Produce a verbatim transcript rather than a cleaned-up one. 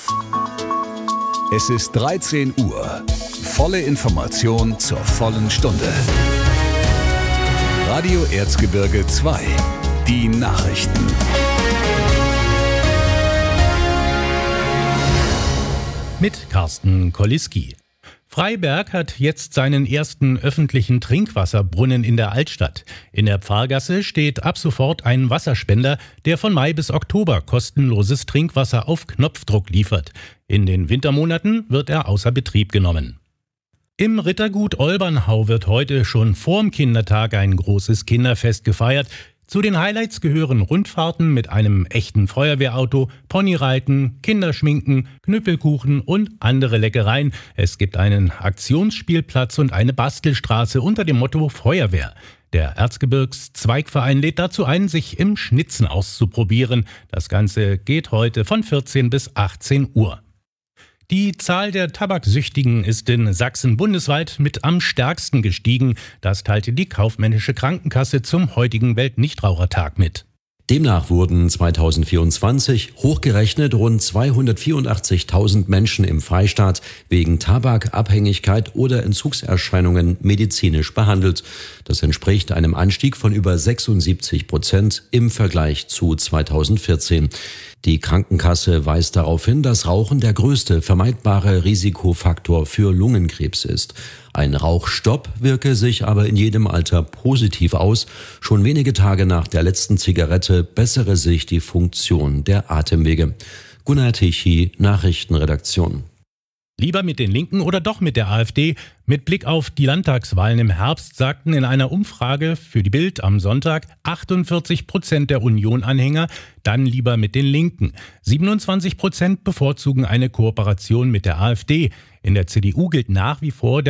Es ist dreizehn Uhr. Volle Information zur vollen Stunde. Radio Erzgebirge zwei. Die Nachrichten. Mit Carsten Koliski. Freiberg hat jetzt seinen ersten öffentlichen Trinkwasserbrunnen in der Altstadt. In der Pfarrgasse steht ab sofort ein Wasserspender, der von Mai bis Oktober kostenloses Trinkwasser auf Knopfdruck liefert. In den Wintermonaten wird er außer Betrieb genommen. Im Rittergut Olbernhau wird heute schon vorm Kindertag ein großes Kinderfest gefeiert. Zu den Highlights gehören Rundfahrten mit einem echten Feuerwehrauto, Ponyreiten, Kinderschminken, Knüppelkuchen und andere Leckereien. Es gibt einen Aktionsspielplatz und eine Bastelstraße unter dem Motto Feuerwehr. Der Erzgebirgs-Zweigverein lädt dazu ein, sich im Schnitzen auszuprobieren. Das Ganze geht heute von vierzehn bis achtzehn Uhr. Die Zahl der Tabaksüchtigen ist in Sachsen bundesweit mit am stärksten gestiegen. Das teilte die kaufmännische Krankenkasse zum heutigen Weltnichtrauchertag mit. Demnach wurden zweitausendvierundzwanzig hochgerechnet rund zweihundertvierundachtzigtausend Menschen im Freistaat wegen Tabakabhängigkeit oder Entzugserscheinungen medizinisch behandelt. Das entspricht einem Anstieg von über sechsundsiebzig Prozent im Vergleich zu zweitausendvierzehn. Die Krankenkasse weist darauf hin, dass Rauchen der größte vermeidbare Risikofaktor für Lungenkrebs ist. Ein Rauchstopp wirke sich aber in jedem Alter positiv aus. Schon wenige Tage nach der letzten Zigarette bessere sich die Funktion der Atemwege. Gunnar Tichy, Nachrichtenredaktion. Lieber mit den Linken oder doch mit der AfD? Mit Blick auf die Landtagswahlen im Herbst sagten in einer Umfrage für die Bild am Sonntag achtundvierzig Prozent der Union-Anhänger dann lieber mit den Linken. siebenundzwanzig Prozent bevorzugen eine Kooperation mit der AfD. In der C D U gilt nach wie vor der